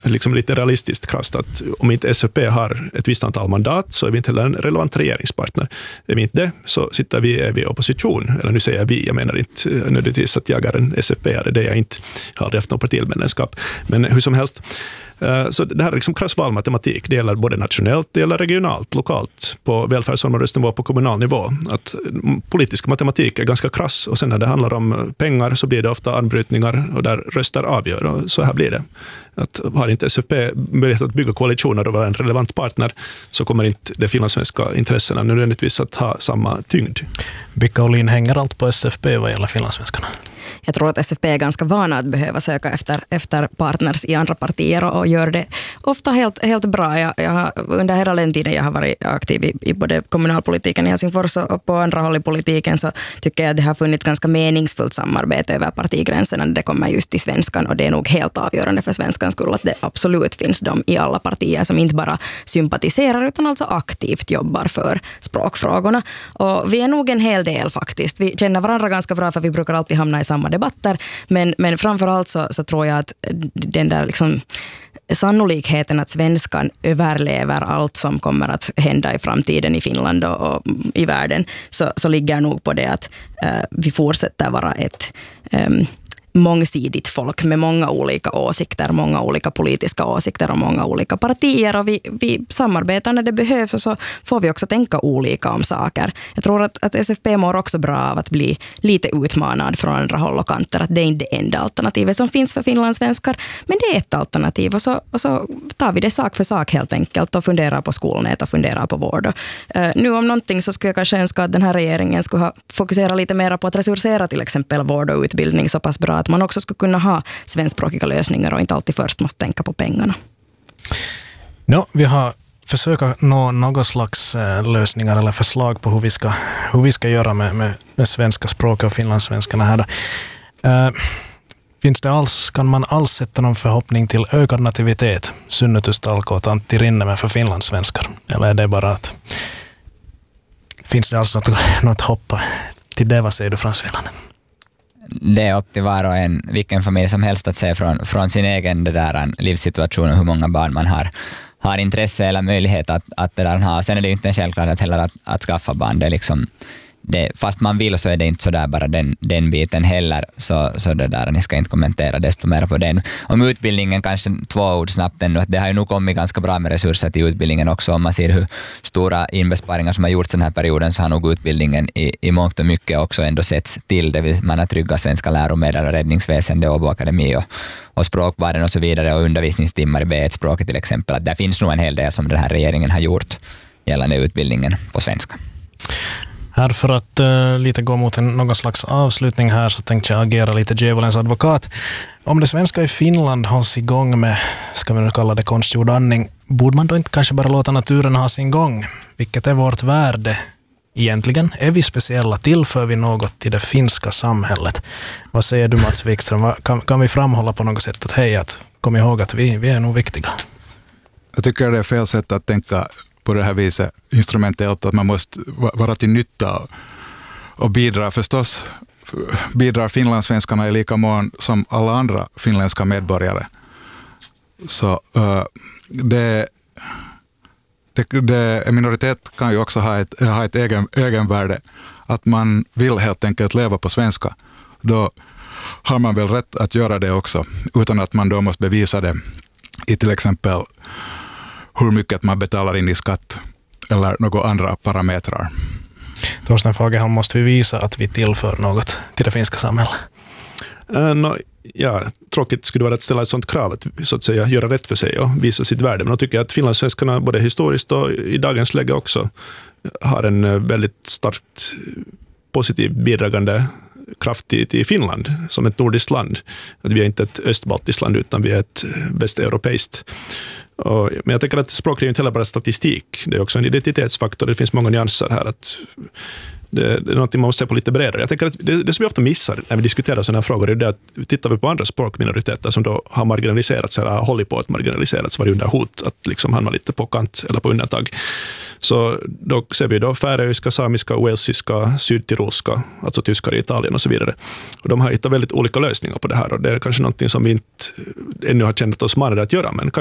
liksom lite realistiskt krasst att om inte SFP har ett visst antal mandat så är vi inte heller en relevant regeringspartner. Är vi inte det så är vi i opposition. Eller nu säger jag vi, jag menar inte nödvändigtvis att jag är en SFP-are, det är jag inte, har aldrig haft något partimedlemskap. Men hur som helst, så det här är liksom krass valmatematik. Det gäller både nationellt, det gäller regionalt, lokalt, på välfärdsområdesnivå, på kommunal nivå. Att politisk matematik är ganska krass och sen när det handlar om pengar så blir det ofta anbrytningar och där röster avgör och så här blir det. Att har inte SFP möjlighet att bygga koalitioner och vara en relevant partner så kommer inte de finlandssvenska intressena nödvändigtvis att ha samma tyngd. Vilka Olin hänger allt på SFP vad gäller finlandssvenskarna? Jag tror att SFP är ganska vana att behöva söka efter partners i andra partier och gör det ofta helt bra. Jag under hela den tiden jag har varit aktiv i både kommunalpolitiken i Helsingfors och på andra håll i politiken så tycker jag att det har funnits ganska meningsfullt samarbete över partigränserna när det kommer just till svenskan och det är nog helt avgörande för svenskans skull att det absolut finns de i alla partier som inte bara sympatiserar utan alltså aktivt jobbar för språkfrågorna. Och vi är nog en hel del faktiskt. Vi känner varandra ganska bra för vi brukar alltid hamna i samma debatter, men framförallt så tror jag att den där liksom sannolikheten att svenskan överlever allt som kommer att hända i framtiden i Finland och i världen så ligger nog på det att vi fortsätter vara ett mångsidigt folk med många olika åsikter, många olika politiska åsikter och många olika partier och vi samarbetar när det behövs och så får vi också tänka olika om saker. Jag tror att SFP mår också bra av att bli lite utmanad från andra håll och kanter, att det är inte det enda alternativet som finns för finlandssvenskar, men det är ett alternativ och så tar vi det sak för sak helt enkelt och funderar på skolnät och funderar på vård. Nu om någonting så skulle jag kanske önska att den här regeringen skulle ha fokuserat lite mer på att resursera till exempel vård och utbildning så pass bra att man också skulle kunna ha svenskspråkiga lösningar och inte alltid först måste tänka på pengarna. Vi har försökt nå någon slags lösningar eller förslag på hur vi ska göra med svenska språk och finlandssvenskarna här. Kan man alls sätta någon förhoppning till ökad nativitet, synnytystalko och Antti Rinne för finlandssvenskar? Eller är det bara att finns det alls något hopp till det? Vad säger du, Frans Vilanen? Det är upp till var och en, vilken familj som helst att se från sin egen livssituation och hur många barn man har intresse eller möjlighet att det där ha. Sen är det ju inte en självklart heller att skaffa barn. Det är liksom, fast man vill så är det inte så där bara den biten heller. Så det där, ni ska inte kommentera desto mer på den. Om utbildningen kanske 2 ord snabbt ännu. Att det har ju nog kommit ganska bra med resurser till utbildningen också. Om man ser hur stora inbesparingar som har gjorts den här perioden så har nog utbildningen i mångt och mycket också ändå setts till. Man har trygga svenska läromedel och räddningsväsende och Åboakademi och språkvärden och så vidare och undervisningstimmar i B1-språket till exempel. Att det finns nog en hel del som den här regeringen har gjort gällande utbildningen på svenska. Här för att lite gå mot någon slags avslutning här så tänkte jag agera lite djävulens advokat. Om det svenska i Finland hålls igång med, ska vi nu kalla det konstgjord andning, borde man då inte kanske bara låta naturen ha sin gång? Vilket är vårt värde egentligen? Är vi speciella? Tillför vi något till det finska samhället? Vad säger du, Mats Wikström? Kan vi framhålla på något sätt att hej, att kom ihåg att vi är nog viktiga? Jag tycker det är fel sätt att tänka på det här viset instrumentellt, att man måste vara till nytta och bidra. Förstås bidrar finlandssvenskarna i lika mån som alla andra finländska medborgare. Så en minoritet kan ju också ha ett egenvärde. Att man vill helt enkelt leva på svenska. Då har man väl rätt att göra det också, utan att man då måste bevisa det i till exempel hur mycket man betalar in i skatt eller några andra parametrar. Torsten Fagerholm, måste vi visa att vi tillför något till det finska samhället? Tråkigt skulle det vara att ställa ett sådant krav att så att säga göra rätt för sig och visa sitt värde. Men jag tycker att finlandssvenskarna både historiskt och i dagens läge också har en väldigt starkt positiv bidragande kraft till Finland som ett nordiskt land. Att vi är inte ett östbaltiskt land utan vi är ett västeuropeiskt. Men jag tänker att språk är inte heller bara statistik. Det är också en identitetsfaktor. Det finns många nyanser här. Att det är någonting man måste se på lite bredare. Jag tänker att det som vi ofta missar när vi diskuterar sådana här frågor är det att tittar vi på andra språkminoriteter som då har marginaliserats eller håller på att marginaliserats, varit under hot att liksom hamna lite på kant eller på undantag. Så då ser vi då färöiska, samiska, walesiska, sydtirolska, alltså tyskar i Italien och så vidare. Och de har hittat väldigt olika lösningar på det här och det är kanske någonting som vi inte ännu har känt oss manade att göra, men